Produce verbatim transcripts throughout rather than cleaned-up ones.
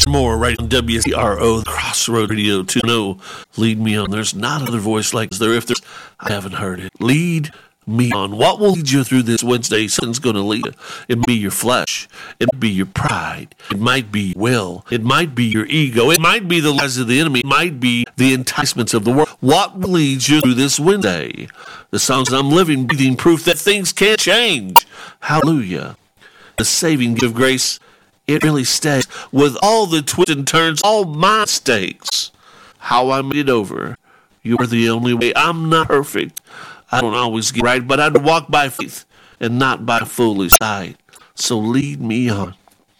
more right on W C R O, Crossroad Radio two oh. Lead me on. There's not another voice like this. There, if there's, I haven't heard it. Lead me on. What will lead you through this Wednesday? Something's going to lead you. It may be your flesh. It might be your pride. It might be your will. It might be your ego. It might be the lies of the enemy. It might be the enticements of the world. What will lead you through this Wednesday? The songs that I'm living, breathing proof that things can change. Hallelujah. The saving gift of grace, it really stays. With all the twists and turns, all my mistakes, how I made it over. You are the only way. I'm not perfect. I don't always get right, but I walk by faith and not by foolish sight. So lead me on.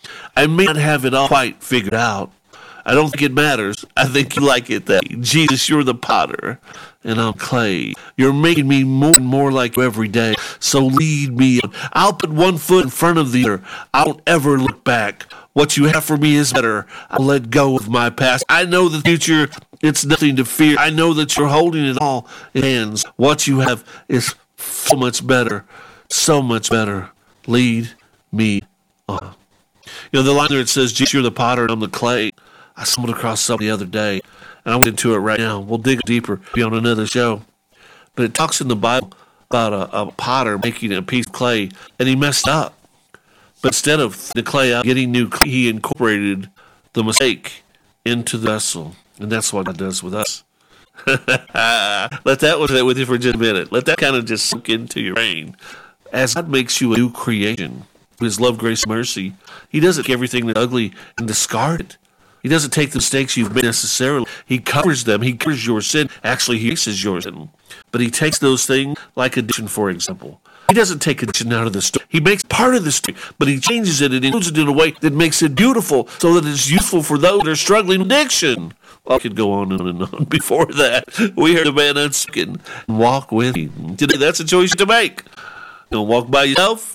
I may not have it all quite figured out. I don't think it matters. I think you like it that way. Jesus, you're the potter, and I'm clay. You're making me more and more like you every day. So lead me on. I'll put one foot in front of the other. I won't ever look back. What you have for me is better. I'll let go of my past. I know the future, it's nothing to fear. I know that you're holding it all in hands. What you have is so much better, so much better. Lead me on. You know, the line there, it says, Jesus, you're the potter and I'm the clay. I stumbled across something the other day, and I'll get into it right now. We'll dig deeper, be on another show. But it talks in the Bible about a, a potter making a piece of clay, and he messed up. But instead of the clay out, getting new clay, he incorporated the mistake into the vessel. And that's what God does with us. Let that was that with you for just a minute. Let that kind of just sink into your brain. As God makes you a new creation, His love, grace, mercy, He doesn't take everything that's ugly and discard it. He doesn't take the mistakes you've made necessarily. He covers them. He covers your sin. Actually, He erases your sin. But He takes those things, like addiction, for example. He doesn't take addiction out of the story. He makes part of the story, but He changes it and includes it in a way that makes it beautiful so that it's useful for those that are struggling with addiction. Well, I could go on and on and on. Before that, we heard the man unspoken and walk with Him. Today, that's a choice to make. You know, walk by yourself